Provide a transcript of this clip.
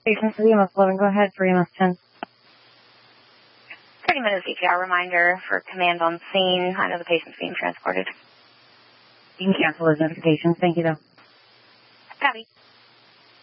Patient for EMS 11, go ahead for EMS 10. 30-minute CPR reminder for command on scene. I know the patient's being transported. You can cancel those notifications. Thank you, though. Copy.